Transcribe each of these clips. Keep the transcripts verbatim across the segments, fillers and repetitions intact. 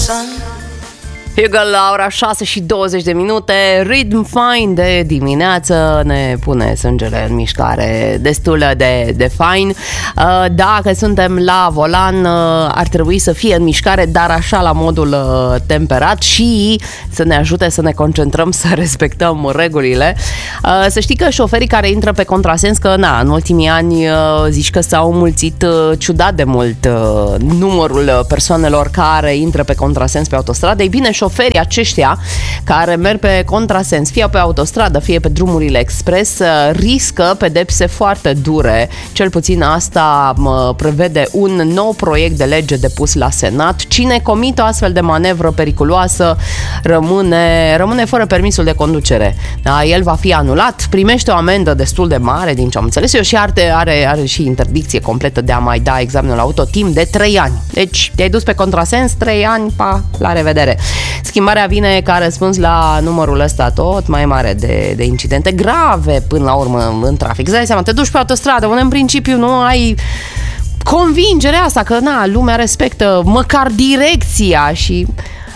Hugo la ora șase și douăzeci de minute, Rhythm Fine de dimineață ne pune sângele în mișcare destul de, de fain. Dacă suntem la volan, ar trebui să fie în mișcare, dar așa la modul temperat și să ne ajute să ne concentrăm, să respectăm regulile. Să știi că șoferii care intră pe contrasens, că na, în ultimii ani zici că s-au mulțit ciudat de mult numărul persoanelor care intră pe contrasens pe autostradă. Ei bine, șoferii aceștia care merg pe contrasens, fie pe autostradă, fie pe drumurile expres, riscă pedepse foarte dure. Cel puțin asta prevede un nou proiect de lege depus la Senat. Cine comite o astfel de manevră periculoasă rămâne, rămâne fără permisul de conducere. Da, el va fi anulat, primește o amendă destul de mare, din ce am înțeles eu, și are, are, are și interdicție completă de a mai da examenul auto timp de trei ani. Deci te-ai dus pe contrasens, trei ani, pa, la revedere. Schimbarea vine ca răspuns la numărul ăsta tot mai mare de, de incidente grave până la urmă în trafic. Îți dai seama, te duci pe autostradă unde în principiu nu ai convingerea asta că na, lumea respectă măcar direcția și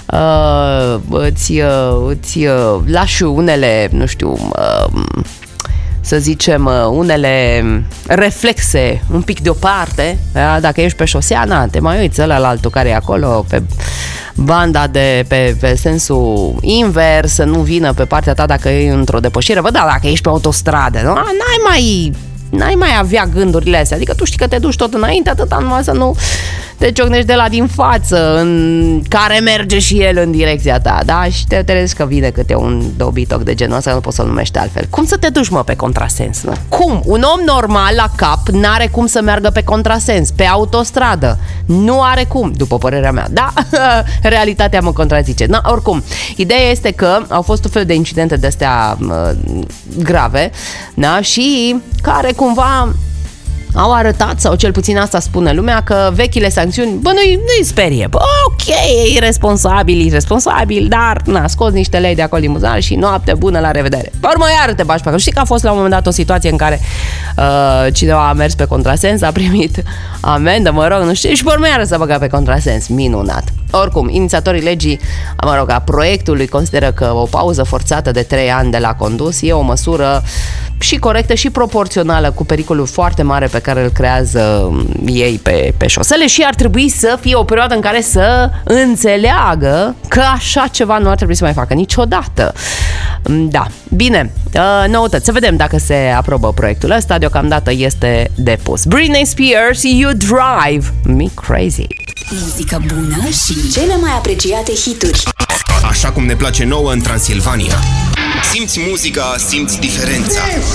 uh, îți, uh, îți uh, lași unele, nu știu, uh, să zicem, unele reflexe un pic deoparte, da? Dacă ești pe șosea, na, te mai uiți ăla la altul care e acolo pe banda de pe, pe sensul invers, să nu vină pe partea ta dacă e într-o depășire. Bă, da, dacă ești pe autostradă, nu? N-ai mai n-ai mai avea gândurile astea. Adică tu știi că te duci tot înainte, atâta numai să nu te ciocnești de la din față, în care merge și el în direcția ta, da? Și te trezi că vine câte un dobitoc de genul ăsta, nu poți să-l numești altfel. Cum să te duci, mă, pe contrasens, nu? Cum? Un om normal la cap n-are cum să meargă pe contrasens, pe autostradă. Nu are cum, după părerea mea. Da, realitatea mă contrazice. Na, oricum, ideea este că au fost un fel de incidente de-astea uh, grave, da? Și care cumva au arătat, sau cel puțin asta spune lumea, că vechile sancțiuni, bă, nu-i, nu-i sperie. Bă, ok, e irresponsabil, irresponsabil, dar, na, scoți niște lei de acolo din buzunar și noapte bună, la revedere. Pe urmă, iară te bași pe acolo. Știi că a fost la un moment dat o situație în care uh, cineva a mers pe contrasens, a primit amendă, mă rog, nu știu, și pe urmă iară s-a băgat pe contrasens. Minunat. Oricum, inițiatorii legii, mă rog, a proiectului consideră că o pauză forțată de trei ani de la condus e o măsură și corectă și proporțională cu pericolul foarte mare pe care îl creează ei pe, pe șosele și ar trebui să fie o perioadă în care să înțeleagă că așa ceva nu ar trebui să mai facă niciodată. Da, bine, noutăți, să vedem dacă se aprobă proiectul ăsta, deocamdată este depus. Britney Spears, You Drive Me Crazy. Muzică bună și cele mai apreciate hituri. Așa cum ne place nouă în Transilvania. Simți muzica, simți diferența.